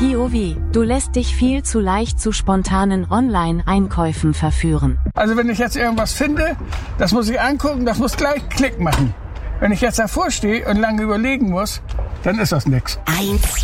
POV, du lässt dich viel zu leicht zu spontanen Online-Einkäufen verführen. Also wenn ich jetzt irgendwas finde, das muss ich angucken, das muss gleich Klick machen. Wenn ich jetzt davor stehe und lange überlegen muss, dann ist das nix. 1